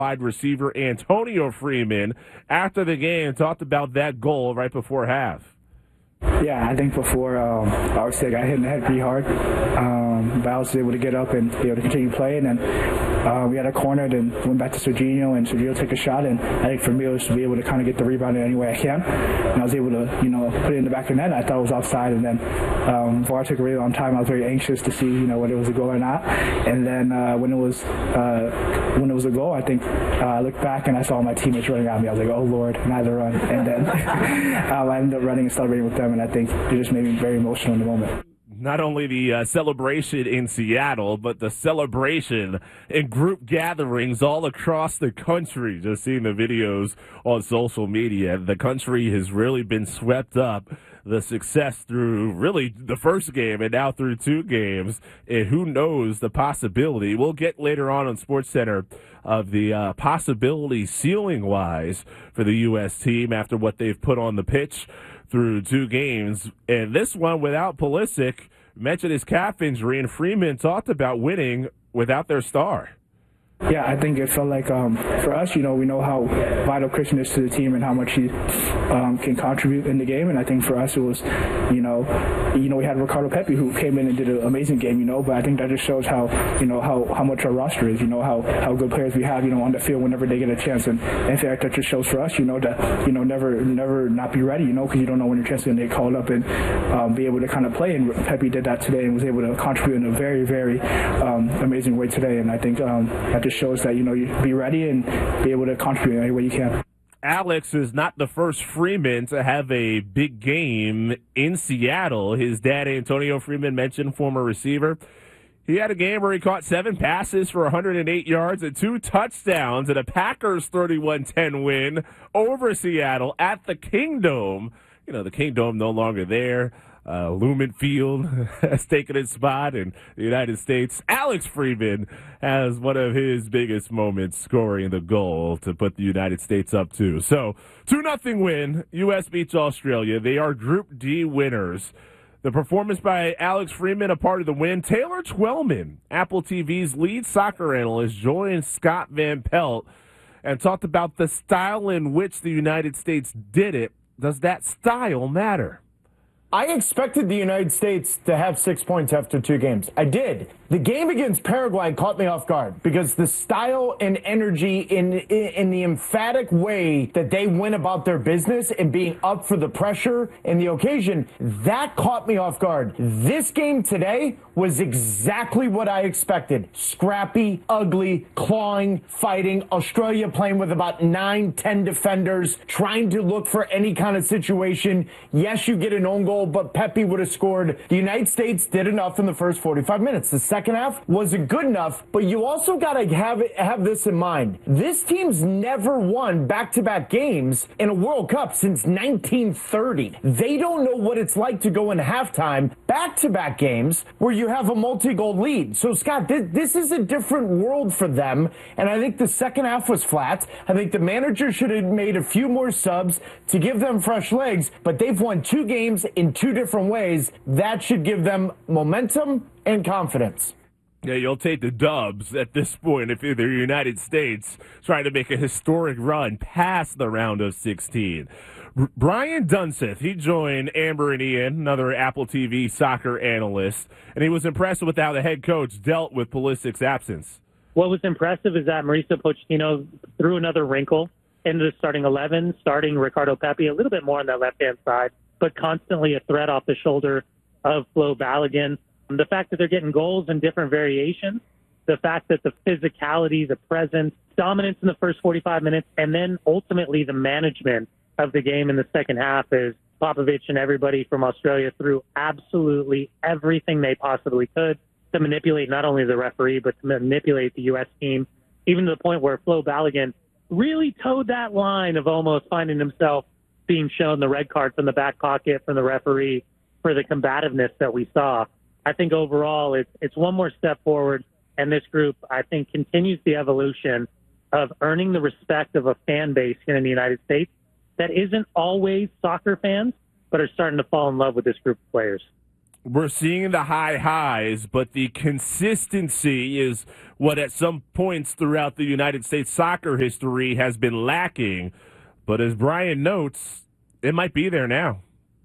wide receiver Antonio Freeman after the game talked about that goal right before half. Yeah, I think before, obviously I got hit in the head pretty hard, but I was able to get up and be able to continue playing, and we had a corner, then went back to Serginho, and Serginho took a shot, and I think for me it was to be able to kind of get the rebound in any way I can, and I was able to, put it in the back of the net. I thought it was offside, and then before I took a really long time, I was very anxious to see, whether it was a goal or not, and then when it was a goal, I think I looked back and I saw my teammates running at me. I was like, oh Lord, and I had to run, and then I ended up running and celebrating with them, and I think it just made me very emotional in the moment. Not only the celebration in Seattle, but the celebration in group gatherings all across the country. Just seeing the videos on social media, the country has really been swept up. The success through really the first game and now through two games, and who knows the possibility. We'll get later on SportsCenter of the possibility ceiling-wise for the U.S. team after what they've put on the pitch through two games. And this one without Pulisic, mentioned his calf injury, and Freeman talked about winning without their star. Yeah, I think it felt like for us, we know how vital Christian is to the team and how much he can contribute in the game. And I think for us it was, we had Ricardo Pepi who came in and did an amazing game, but I think that just shows how much our roster is, how good players we have, on the field whenever they get a chance. And I feel like that just shows for us, that, never not be ready, because you don't know when your chance is going to get called up and be able to kind of play. And Pepi did that today and was able to contribute in a very, very amazing way today. And I think that just shows that, you be ready and be able to contribute in any way you can. Alex is not the first Freeman to have a big game in Seattle. His dad, Antonio Freeman, mentioned, former receiver. He had a game where he caught 7 passes for 108 yards and 2 touchdowns in a Packers 31-10 win over Seattle at the Kingdome. The Kingdome no longer there. Lumen Field has taken its spot in the United States. Alex Freeman has one of his biggest moments scoring the goal to put the United States up 2. So, 2-0 win. U.S. beats Australia. They are Group D winners. The performance by Alex Freeman, a part of the win. Taylor Twellman, Apple TV's lead soccer analyst, joined Scott Van Pelt and talked about the style in which the United States did it. Does that style matter? I expected the United States to have 6 points after 2 games. I did. The game against Paraguay caught me off guard because the style and energy in the emphatic way that they went about their business and being up for the pressure and the occasion, that caught me off guard. This game today was exactly what I expected. Scrappy, ugly, clawing, fighting. Australia playing with about 9-10 defenders, trying to look for any kind of situation. Yes, you get an own goal, but Pepi would have scored. The United States did enough in the first 45 minutes. The second half wasn't good enough, but you also got to have this in mind. This team's never won back-to-back games in a World Cup since 1930. They don't know what it's like to go in halftime back-to-back games where you have a multi-goal lead. So, Scott, this is a different world for them, and I think the second half was flat. I think the manager should have made a few more subs to give them fresh legs, but they've won 2 games in 2 different ways. That should give them momentum and confidence. Yeah, you'll take the dubs at this point if you're the United States trying to make a historic run past the round of 16. Brian Dunseth, he joined Amber and Ian, another Apple TV soccer analyst, and he was impressed with how the head coach dealt with Pulisic's absence. What was impressive is that Mauricio Pochettino threw another wrinkle into the starting 11, starting Ricardo Pepi a little bit more on that left-hand side, but constantly a threat off the shoulder of Flo Balogun. The fact that they're getting goals in different variations, the fact that the physicality, the presence, dominance in the first 45 minutes, and then ultimately the management of the game in the second half is Popovich and everybody from Australia threw absolutely everything they possibly could to manipulate not only the referee, but to manipulate the U.S. team, even to the point where Flo Balogun really towed that line of almost finding himself being shown the red card from the back pocket from the referee for the combativeness that we saw. I think overall it's one more step forward, and this group, I think, continues the evolution of earning the respect of a fan base here in the United States that isn't always soccer fans, but are starting to fall in love with this group of players. we're seeing the high highs, but the consistency is what at some points throughout the United States soccer history has been lacking. But as Brian notes, it might be there now.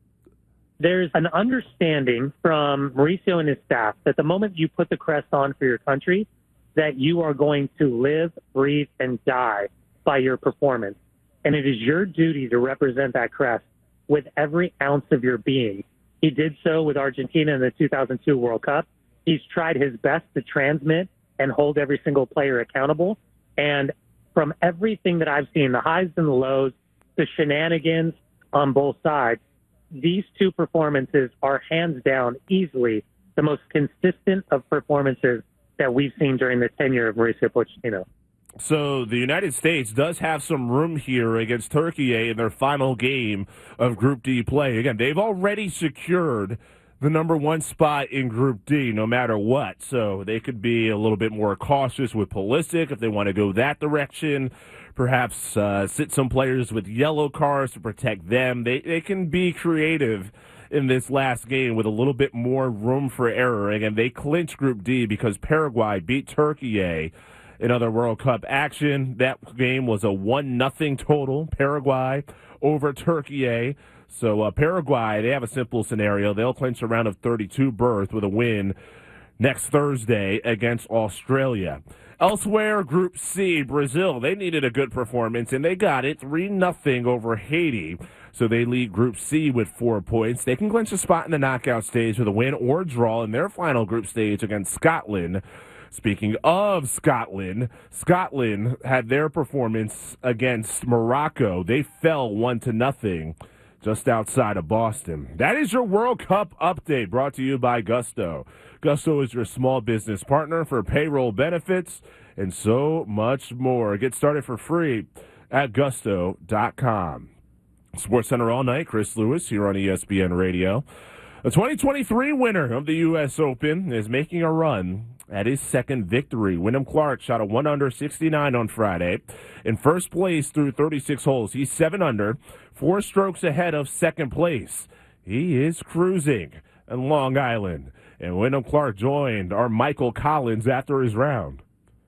There's an understanding from Mauricio and his staff that the moment you put the crest on for your country, that you are going to live, breathe, and die by your performance. And it is your duty to represent that crest with every ounce of your being. He did so with Argentina in the 2002 World Cup. He's tried his best to transmit and hold every single player accountable. And from everything that I've seen, the highs and the lows, the shenanigans on both sides, these two performances are hands down easily the most consistent of performances that we've seen during the tenure of Mauricio Pochettino. So the United States does have some room here against Turkey in their final game of Group D play. Again, they've already secured the number one spot in Group D no matter what. So they could be a little bit more cautious with Pulisic if they want to go that direction. Perhaps sit some players with yellow cards to protect them. They can be creative in this last game with a little bit more room for error. Again, they clinched Group D because Paraguay beat Turkey in other World Cup action. That game was a 1-0 total, Paraguay over Turkey. So Paraguay, they have a simple scenario. They'll clinch a round of 32 berth with a win next Thursday against Australia. Elsewhere, Group C, Brazil, they needed a good performance, and they got it 3-0 over Haiti. So they lead Group C with 4 points. They can clinch a spot in the knockout stage with a win or draw in their final group stage against Scotland. Speaking of Scotland, Scotland had their performance against Morocco. They fell 1-0 just outside of Boston. That is your World Cup update brought to you by Gusto. Gusto is your small business partner for payroll benefits and so much more. Get started for free at gusto.com. SportsCenter all night. Chris Lewis here on ESPN Radio. The 2023 winner of the U.S. Open is making a run at his second victory. Wyndham Clark shot a 1-under 69 on Friday. In first place through 36 holes. He's 7 under, 4 strokes ahead of second place. He is cruising in Long Island. And Wyndham Clark joined our Michael Collins after his round.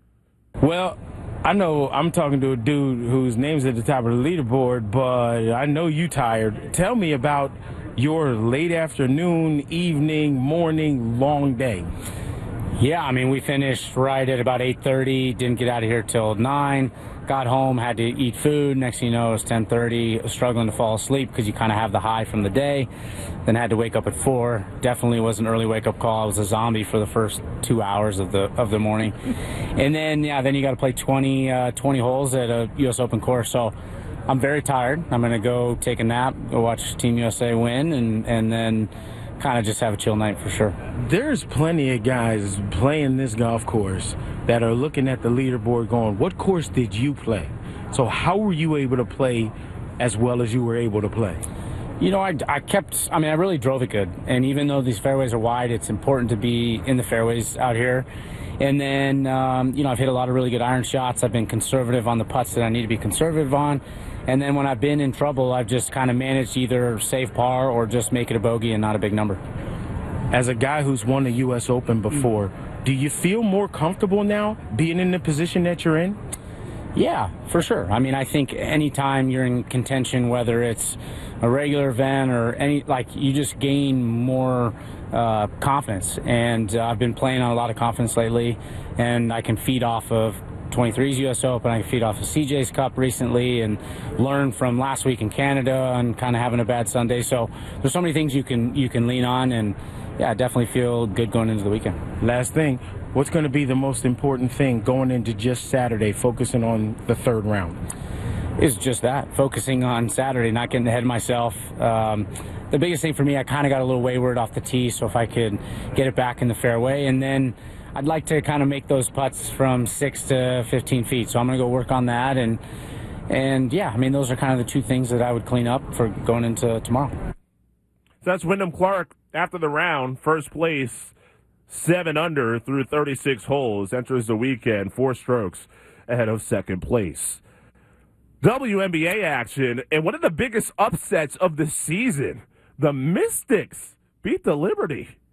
Well, I know I'm talking to a dude whose name's at the top of the leaderboard, but I know you tired. Tell me about your late afternoon, evening, morning, long day. Yeah, I mean, we finished right at about 8:30, didn't get out of here till 9, got home, had to eat food. Next thing you know, it was 10:30, struggling to fall asleep because you kind of have the high from the day. Then had to wake up at 4. Definitely was an early wake-up call. I was a zombie for the first 2 hours of the morning. And then, then you got to play 20 holes at a U.S. Open course. So I'm very tired. I'm going to go take a nap, go watch Team USA win, and then kind of just have a chill night for sure. There's plenty of guys playing this golf course that are looking at the leaderboard going, what course did you play? So how were you able to play as well as you were able to play? You know, I really drove it good. And even though these fairways are wide, it's important to be in the fairways out here. And then, I've hit a lot of really good iron shots. I've been conservative on the putts that I need to be conservative on. And then when I've been in trouble, I've just kind of managed to either save par or just make it a bogey and not a big number. As a guy who's won the U.S. Open before, do you feel more comfortable now being in the position that you're in? Yeah, for sure. I mean, I think anytime you're in contention, whether it's a regular event or you just gain more confidence. And I've been playing on a lot of confidence lately, and I can feed off of 23's U.S. Open. I can feed off of CJ's Cup recently and learn from last week in Canada and kind of having a bad Sunday. So there's so many things you can lean on, and I definitely feel good going into the weekend. Last thing, what's going to be the most important thing going into just Saturday, focusing on the third round? Is just that, focusing on Saturday, not getting ahead of myself. The biggest thing for me, I kind of got a little wayward off the tee, so if I could get it back in the fairway, and then I'd like to kind of make those putts from 6 to 15 feet. So I'm going to go work on that. And those are kind of the two things that I would clean up for going into tomorrow. So that's Wyndham Clark after the round, first place, 7 under through 36 holes, enters the weekend 4 strokes ahead of second place. WNBA action, and one of the biggest upsets of the season, the Mystics beat the Liberty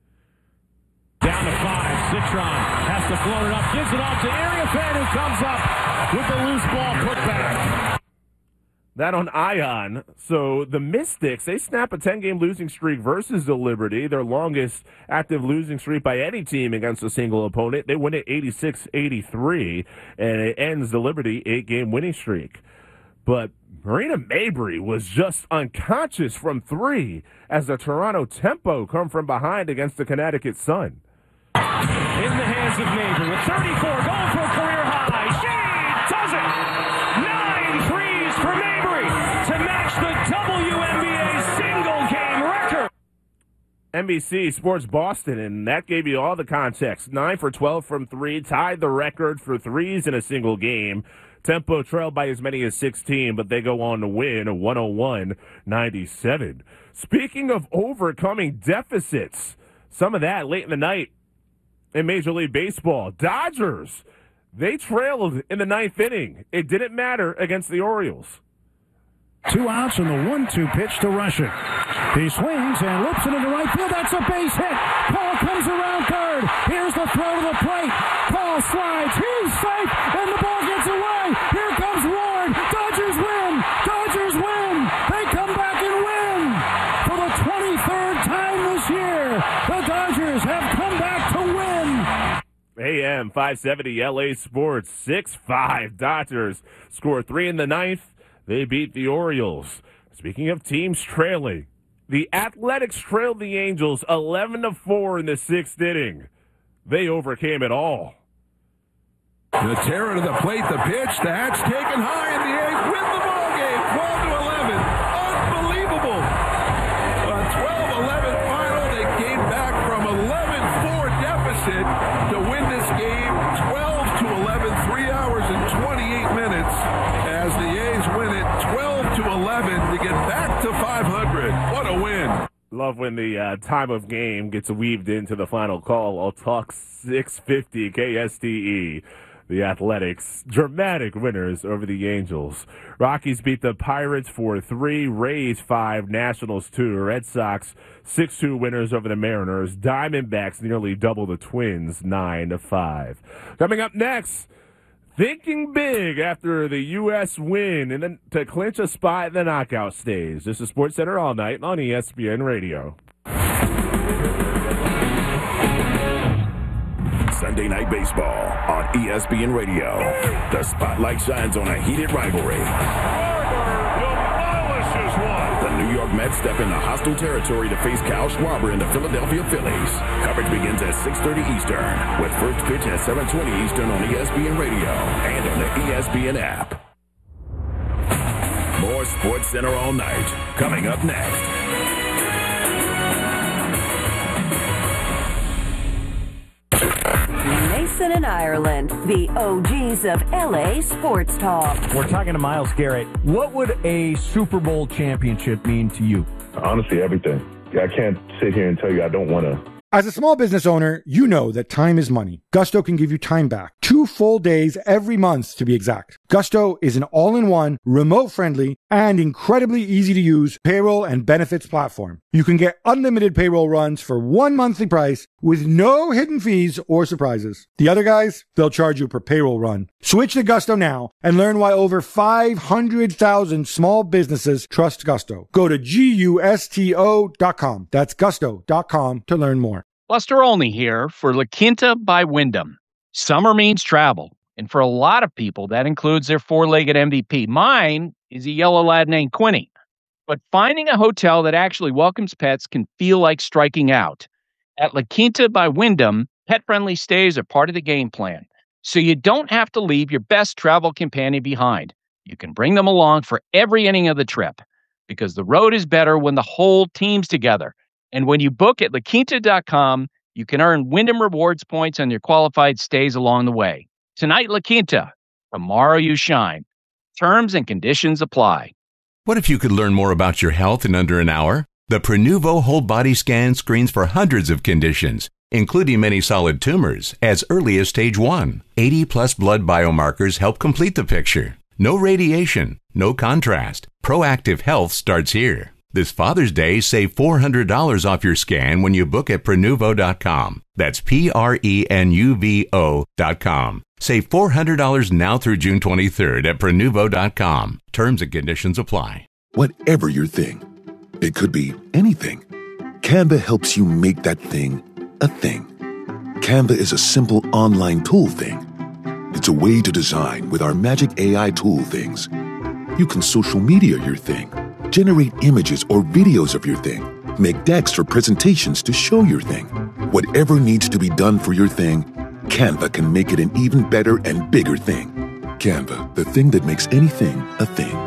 Down to 5. Citron has to float it up. Gives it off to Iriafen, who comes up with the loose ball put back. That on Ion. So the Mystics, they snap a 10-game losing streak versus the Liberty, their longest active losing streak by any team against a single opponent. They win it 86-83, and it ends the Liberty 8-game winning streak. But Marina Mabrey was just unconscious from 3 as the Toronto Tempo come from behind against the Connecticut Sun. In the hands of Mabrey with 34, going for a career high. She does it! 9 threes for Mabrey to match the WNBA single-game record. NBC Sports Boston, and that gave you all the context. 9 for 12 from 3, tied the record for threes in a single game. Tempo trailed by as many as 16, but they go on to win 101-97. Speaking of overcoming deficits, some of that late in the night in Major League Baseball. Dodgers, they trailed in the 9th inning. It didn't matter against the Orioles. 2 outs and the 1-2 pitch to Russia. He swings and loops it into right field. That's a base hit. Paul comes around third. Here's the throw to the plate. Paul slides. He's safe, and the ball gets away. Here comes Ward. Dodgers win. Dodgers win. They come back and win. For the 23rd time this year, the Dodgers have come back to win. AM 570 LA Sports 6-5. Dodgers score 3 in the 9th. They beat the Orioles. Speaking of teams trailing, the Athletics trailed the Angels 11-4 in the 6th inning. They overcame it all. The terror to the plate, the pitch, the hat's taken high, and the A's win the ball game, 12-11. Unbelievable! A 12-11 final. They came back from 11-4 deficit to win this game, 12-11, 3 hours and 28 minutes. As the A's win it 12-11 to get back to 500. What a win. Love when the time of game gets weaved into the final call. I'll talk 650 KSTE. The Athletics, dramatic winners over the Angels. Rockies beat the Pirates 4-3, Rays 5, Nationals 2, Red Sox 6-2 winners over the Mariners. Diamondbacks nearly double the Twins 9-5. Coming up next, thinking big after the U.S. win and then to clinch a spot in the knockout stage. This is SportsCenter All Night on ESPN Radio. Sunday Night Baseball on ESPN Radio. The spotlight shines on a heated rivalry. The New York Mets step into hostile territory to face Kyle Schwarber and the Philadelphia Phillies. Coverage begins at 6:30 Eastern with first pitch at 7:20 Eastern on ESPN Radio and on the ESPN app. More SportsCenter All Night coming up next. Mason and Ireland, the OGs of LA Sports Talk. We're talking to Myles Garrett. What would a Super Bowl championship mean to you? Honestly, everything. I can't sit here and tell you I don't want to. As a small business owner, you know that time is money. Gusto can give you time back. 2 full days every month, to be exact. Gusto is an all-in-one, remote-friendly, and incredibly easy-to-use payroll and benefits platform. You can get unlimited payroll runs for 1 monthly price with no hidden fees or surprises. The other guys, they'll charge you per payroll run. Switch to Gusto now and learn why over 500,000 small businesses trust Gusto. Go to GUSTO.com. That's Gusto.com to learn more. Buster Olney here for La Quinta by Wyndham. Summer means travel, and for a lot of people, that includes their 4-legged MVP. Mine is a yellow lad named Quinny. But finding a hotel that actually welcomes pets can feel like striking out. At La Quinta by Wyndham, pet-friendly stays are part of the game plan, so you don't have to leave your best travel companion behind. You can bring them along for every inning of the trip, because the road is better when the whole team's together. And when you book at LaQuinta.com, you can earn Wyndham Rewards points on your qualified stays along the way. Tonight, La Quinta. Tomorrow, you shine. Terms and conditions apply. What if you could learn more about your health in under an hour? The Prenuvo Whole Body Scan screens for hundreds of conditions, including many solid tumors, as early as stage 1. 80-plus blood biomarkers help complete the picture. No radiation, no contrast. Proactive health starts here. This Father's Day, save $400 off your scan when you book at Prenuvo.com. That's Prenuvo.com. Save $400 now through June 23rd at Prenuvo.com. Terms and conditions apply. Whatever your thing, it could be anything. Canva helps you make that thing a thing. Canva is a simple online tool thing. It's a way to design with our magic AI tool things. You can social media your thing, generate images or videos of your thing, make decks or presentations to show your thing. Whatever needs to be done for your thing, Canva can make it an even better and bigger thing. Canva, the thing that makes anything a thing.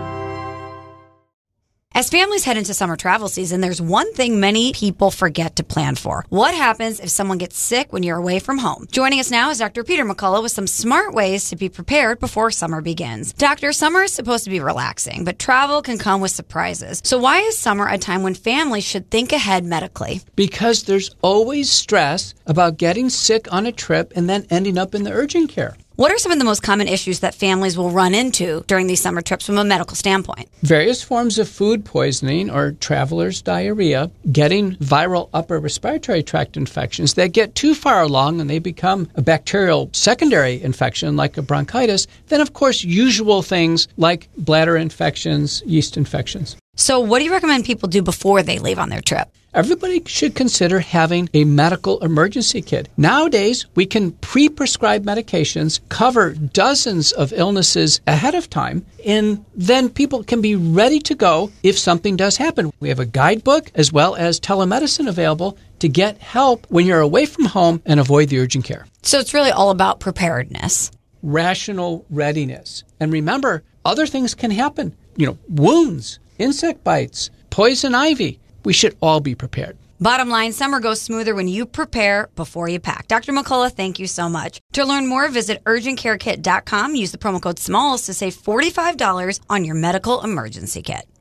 As families head into summer travel season, there's one thing many people forget to plan for. What happens if someone gets sick when you're away from home? Joining us now is Dr. Peter McCullough with some smart ways to be prepared before summer begins. Doctor, summer is supposed to be relaxing, but travel can come with surprises. So why is summer a time when families should think ahead medically? Because there's always stress about getting sick on a trip and then ending up in the urgent care. What are some of the most common issues that families will run into during these summer trips from a medical standpoint? Various forms of food poisoning or traveler's diarrhea, getting viral upper respiratory tract infections that get too far along and they become a bacterial secondary infection like a bronchitis. Then, of course, usual things like bladder infections, yeast infections. So what do you recommend people do before they leave on their trip? Everybody should consider having a medical emergency kit. Nowadays, we can pre-prescribe medications, cover dozens of illnesses ahead of time, and then people can be ready to go if something does happen. We have a guidebook as well as telemedicine available to get help when you're away from home and avoid the urgent care. So it's really all about preparedness. Rational readiness. And remember, other things can happen. Wounds, insect bites, poison ivy. We should all be prepared. Bottom line, summer goes smoother when you prepare before you pack. Dr. McCullough, thank you so much. To learn more, visit UrgentCareKit.com. Use the promo code SMALLS to save $45 on your medical emergency kit.